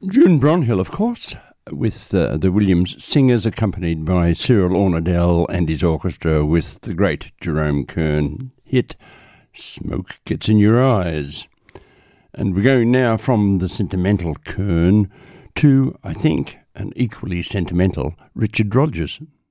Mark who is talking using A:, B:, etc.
A: June Bronhill, of course, with the Williams Singers, accompanied by Cyril Ornadell and his orchestra with the great Jerome Kern hit Smoke Gets in Your Eyes. And we're going now from the sentimental Kern to, I think, an equally sentimental Richard Rodgers.